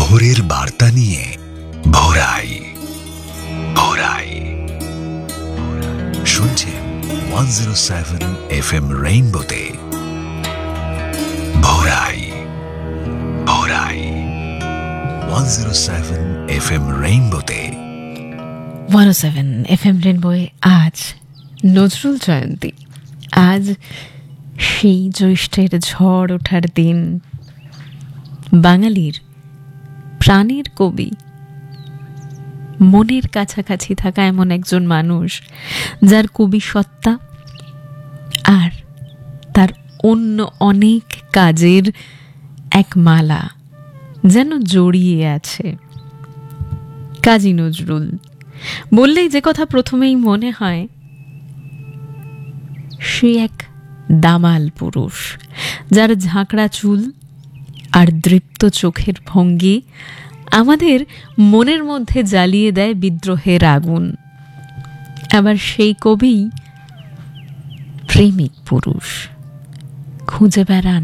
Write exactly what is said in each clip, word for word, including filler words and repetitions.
ভোরের বার্তা নিয়ে ভোরাই ভোরাই শুনছেন one zero seven F M রেইনবোতে ভোরাই ভোরাই one zero seven F M রেইনবোতে one ও সেভেন এফ এম রেইনবোয়ে আজ নজরুল জয়ন্তী। আজ সেই জ্যৈষ্ঠের ঝড় ওঠার দিন। বাঙালির প্রাণের কবি, মনের কাছাকাছি থাকা এমন একজন মানুষ যার কবি সত্তা আর তার অন্য অনেক কাজের এক মালা যেন জড়িয়ে আছে। কাজী নজরুল বললেই যে কথা প্রথমেই মনে হয়, সে এক দামাল পুরুষ যার ঝাঁকড়া চুল আর দৃপ্ত চোখের ভঙ্গি আমাদের মনের মধ্যে জ্বালিয়ে দেয় বিদ্রোহের আগুন। আবার সেই কবি প্রেমিক পুরুষ, খুঁজে বেড়ান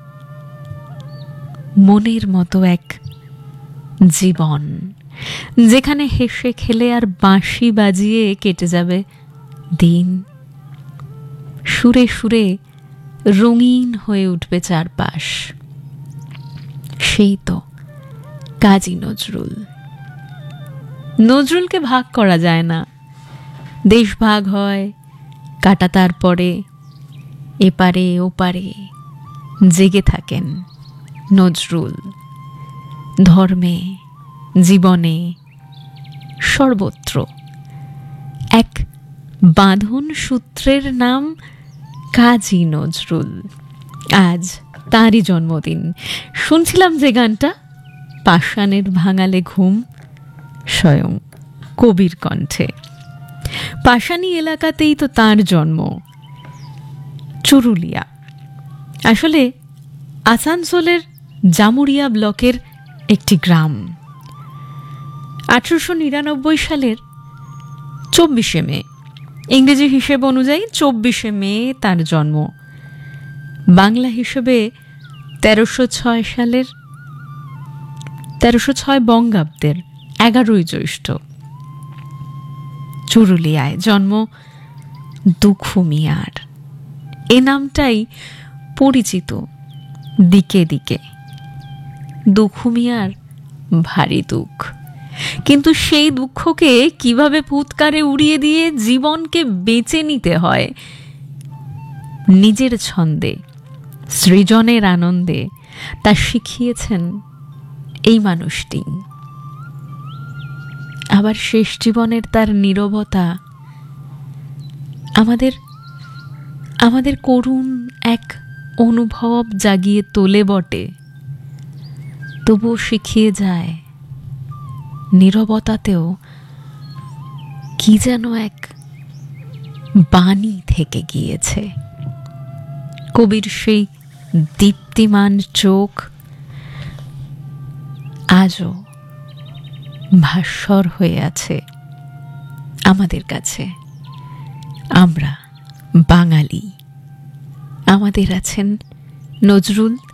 মনের মতো এক জীবন যেখানে হেসে খেলে আর বাঁশি বাজিয়ে কেটে যাবে দিন। সুরে সুরে রঙিন হয়ে উঠবে চারপাশ। সেই তো কাজী নজরুল। নজরুলকে ভাগ করা যায় না। দেশ ভাগ হয়, কাটা তার পরে এপারে ওপারে জেগে থাকেন নজরুল। ধর্মে, জীবনে, সর্বত্র এক বাঁধন সূত্রের নাম কাজী নজরুল। আজ তাঁরই জন্মদিন। শুনছিলাম যে গানটা, পাষাণের ভাঙালে ঘুম, স্বয়ং কবির কণ্ঠে। পাষাণী এলাকাতেই তো তাঁর জন্ম, চুরুলিয়া। আসলে আসানসোলের জামুরিয়া ব্লকের একটি গ্রাম। আঠারোশো নিরানব্বই সালের চব্বিশে মে, ইংরেজি হিসেব অনুযায়ী চব্বিশে মে তার জন্ম। বাংলা হিসেবে তেরোশো ছয় সালের তেরোশো ছয় বঙ্গাব্দের এগারোই জ্যৈষ্ঠ। চুরুলিয়ায় জন্ম দুখু মিয়ার। এ নামটাই পরিচিত দিকে দিকে। দুখু মিয়ার ভারী দুঃখ, কিন্তু সেই দুঃখকে কিভাবে ফুৎকারে উড়িয়ে দিয়ে জীবনকে বেঁচে নিতে হয় নিজের ছন্দে, সৃজনের আনন্দে, তা শিখিয়েছেন এই মানুষটি। আবার শেষ জীবনের তার নীরবতা আমাদের আমাদের করুণ এক অনুভব জাগিয়ে তোলে বটে, তবুও শিখিয়ে যায় নীরবতাতেও কি যেন এক বাণী থেকে গিয়েছে। কবির সেই দীপ্তিমান চোখ আজও ভাস্বর হয়ে আছে আমাদের কাছে। আমরা বাঙালি, আমাদের আছেন নজরুল,